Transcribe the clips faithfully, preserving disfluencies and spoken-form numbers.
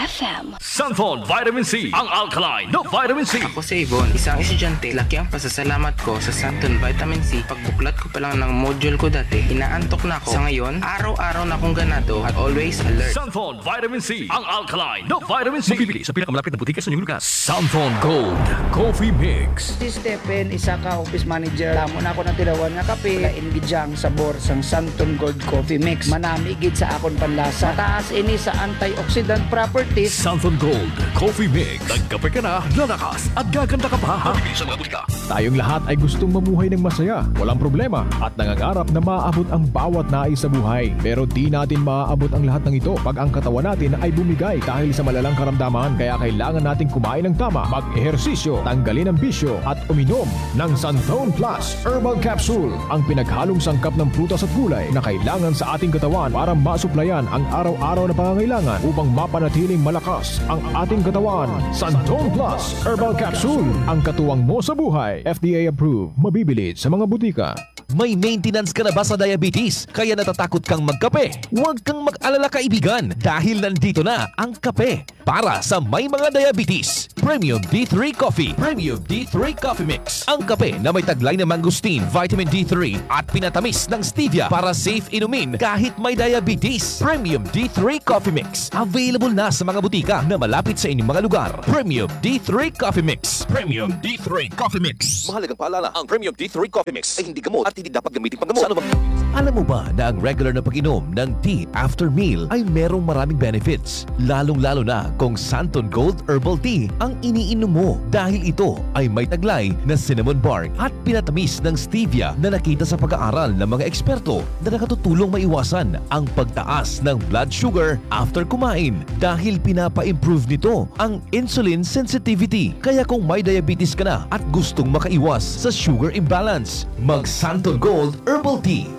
F M. Santon Vitamin C, ang alkaline na vitamin C. Ako si Yvonne, isang estudyante. Laki ang pasasalamat ko sa Santon Vitamin C. Pagbuklat ko pa lang ng module ko dati, inaantok na ako. Sa ngayon, araw-araw na akong ganado at always alert. Santon Vitamin C, ang alkaline na vitamin C. Mabibili sa pinakamalapit na butika sa inyong lugar. Santon Gold Coffee Mix. Si Stephen, isa ka office manager. Tamo na ako na tilawan nga kape. Lain gidyang sabor sang Santon Gold Coffee Mix. Manami gid sa akon panlasa. Taas ini sa antioxidant properties. Santon Gold Coffee Mix. Nagkape ka na, lalakas at gaganda ka pa. Mabibili sa mga butika. Tayong lahat ay gustong mamuhay ng masaya, walang problema, at nangangarap na maaabot ang bawat nais sa buhay. Pero di natin maaabot ang lahat ng ito pag ang katawan natin ay bumigay dahil sa malalang karamdaman. Kaya kailangan nating kumain ng tama, mag-ehersisyo, tanggalin ang bisyo, at uminom ng Santon Plus Herbal Capsule, ang pinaghalong sangkap ng prutas at gulay na kailangan sa ating katawan para masuplayan ang araw-araw na pangangailangan upang mapanatiling malakas ang ating katawan. Santon Plus Herbal Capsule, ang katuwang mo sa buhay. F D A approved, mabibili sa mga butika. May maintenance ka na ba sa diabetes? Kaya natatakot kang magkape? Huwag kang mag-alala kaibigan dahil nandito na ang kape para sa may mga diabetes. Premium D three Coffee, Premium D three Coffee Mix. Ang kape na may taglay na mangosteen, vitamin D three at pinatamis ng stevia para safe inumin kahit may diabetes. Premium D three Coffee Mix. Available na sa mga butika na malapit sa inyong mga lugar. Premium D three Coffee Mix. Premium D three Coffee Mix. Mahalagang paalala, ang Premium D three Coffee Mix ay hindi gamot at hindi dapat gamitin panggamot. Sa anumang... Alam mo ba na ang regular na pag-inom ng tea after meal ay merong maraming benefits? Lalong-lalo na kung Santon Gold Herbal Tea ang iniinom mo dahil ito ay may taglay na cinnamon bark at pinatamis ng stevia na nakita sa pag-aaral ng mga eksperto na nakatutulong maiwasan ang pagtaas ng blood sugar after kumain dahil pinapa-improve nito ang insulin sensitivity. Kaya kung may diabetes ka na at gustong makaiwas sa sugar imbalance, mag Santon Gold Herbal Tea.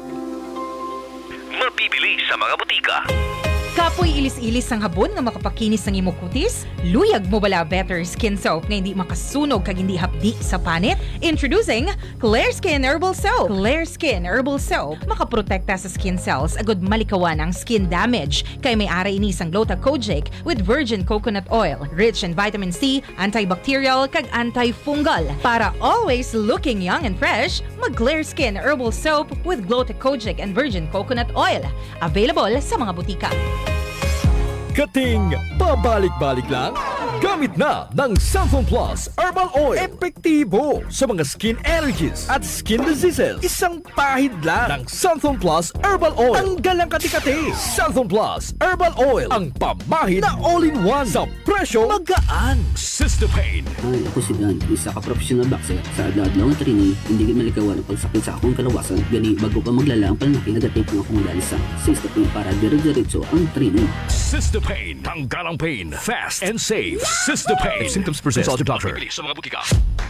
Mabibili sa mga butika. Kapoy ilis-ilis ang habon nga makapakinis ng imong kutis? Luyag mo bala better skin soap na hindi makasunog kag hindi hapdi sa panit? Introducing Clear Skin Herbal Soap. Clear Skin Herbal Soap makaprotekta sa skin cells agud malikawan ang skin damage kay may ara ini sang Gluta-Kojic with virgin coconut oil, rich in vitamin C, antibacterial kag antifungal. Para always looking young and fresh, mag Clear Skin Herbal Soap with Gluta-Kojic and virgin coconut oil. Available sa mga butika. Kating pabalik-balik lang? Gamit na ng Santon Plus Herbal Oil. Epektibo sa mga skin allergies at skin diseases. Isang pahid lang ng Santon Plus Herbal Oil. Tanggal ang kati-kati. Santon Plus Herbal Oil. Ang pamahid na all-in-one sa presyo magaan. Cystopain. Ay, ako si Dan, isa ka professional boxer. Sa adlaw-adlaw nga training, hindi gid malikawan ang pagsakit sa akong kalawasan. Gani, bago pa maglala ang panlaki, nagatake ng akong modal sa Cystopain para dire-diretso ang training. Cystopain. Tanggal ang pain. Fast and safe. Cystopain. If symptoms persist, consult your doctor. Sa mga butika.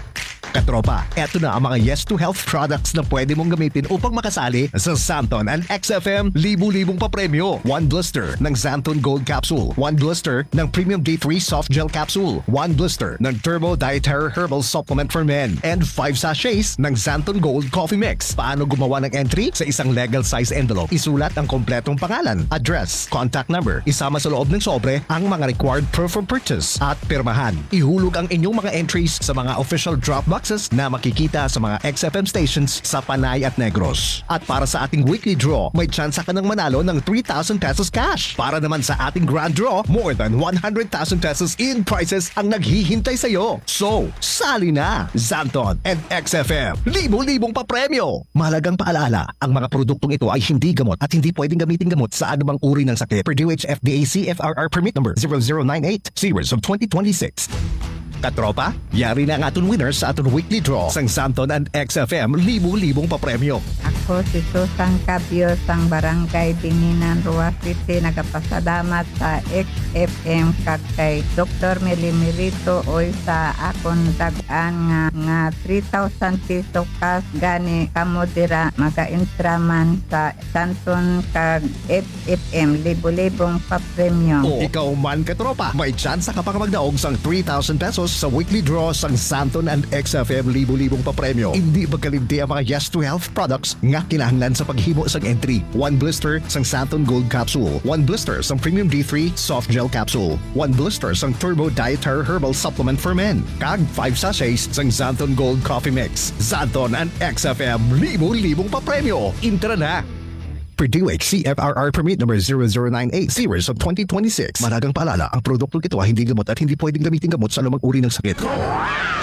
Katropa, eto na ang mga Yes to Health products na pwede mong gamitin upang makasali sa Santon and X F M libu-libong papremyo. One blister ng Santon Gold Capsule. One blister ng Premium D three Soft Gel Capsule. One blister ng Turbo Dietary Herbal Supplement for Men. And five sachets ng Santon Gold Coffee Mix. Paano gumawa ng entry? Sa isang legal size envelope, isulat ang kompletong pangalan, address, contact number. Isama sa loob ng sobre ang mga required proof of purchase at pirmahan. Ihulog ang inyong mga entries sa mga official Dropbox na makikita sa mga X F M stations sa Panay at Negros. At para sa ating weekly draw, may tsansa ka ng manalo ng three thousand pesos cash. Para naman sa ating grand draw, more than one hundred thousand pesos in prizes ang naghihintay sa iyo. So, sali na! Santon and X F M, libo-libong papremyo! Mahalagang paalala, ang mga produktong ito ay hindi gamot at hindi pwedeng gamitin gamot sa anumang uri ng sakit. Per D O H F D A C F R R permit number zero zero nine eight, series of twenty twenty-six. Katropa, yari na ang aton winners sa aton weekly draw sang Santon and X F M libu-libong papremyo. Ako si Susan Cabio sang Barangay Dinginan, Roa City. Nagapasalamat sa X F M kag kay Doctor Melimirito oy sa akon dagan nga nga three thousand peso cash gani kamo dira maka-intraman sa Santon kag X F M libu-libong papremyo. O ikaw man katropa, may chance ka pa magdaog sang three thousand pesos Pagkatapos sa weekly draw sang Santon and X F M libo-libong papremyo, hindi magkalimti ang mga Yes to Health products nga kinahanglan sa paghimo sang entry. One blister sang Santon Gold Capsule, one blister sang Premium D three Soft Gel Capsule, one blister sang Turbo Dietary Herbal Supplement for Men, kag five sachets sang Santon Gold Coffee Mix. Santon and X F M libo-libong papremyo. Intra na! Purdue C F R R Permit number zero zero nine eight series of twenty twenty-six. Maragang paalala, ang produktong ito ay hindi gamot at hindi pwedeng gamitin gamot sa anumang uri ng sakit.